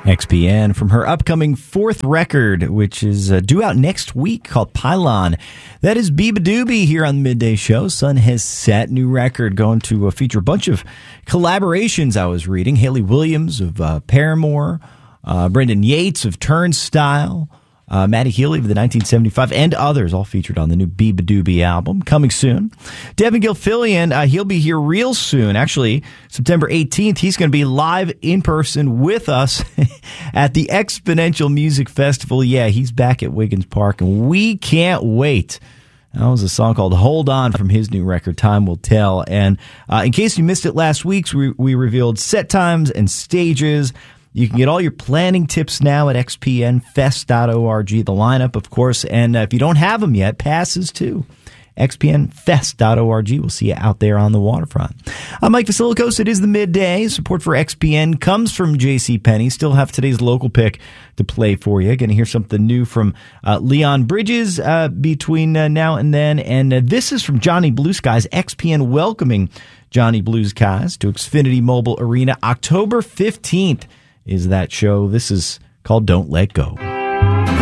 XPN from her upcoming fourth record, which is due out next week, called Pylon. That is Beabadoobee here on the Midday Show. Sun has set. New record going to feature a bunch of collaborations I was reading. Hayley Williams of Paramore, Brendan Yates of Turnstile, Matty Healy of the 1975, and others, all featured on the new Beabadoobee album, coming soon. Devin Gilfillian, he'll be here real soon. Actually, September 18th, he's going to be live in person with us at the Exponential Music Festival. Yeah, he's back at Wiggins Park, and we can't wait. That was a song called Hold On from his new record, Time Will Tell. And in case you missed it last week, we revealed set times and stages. You can get all your planning tips now at xpnfest.org. The lineup, of course, and if you don't have them yet, passes too. xpnfest.org. We'll see you out there on the waterfront. I'm Mike Vasilikos. It is the midday. Support for XPN comes from JCPenney. Still have today's local pick to play for you. Going to hear something new from Leon Bridges between now and then. And this is from Johnny Blue Skies. XPN welcoming Johnny Blue Skies to Xfinity Mobile Arena. October 15th is that show. This is called Don't Let Go.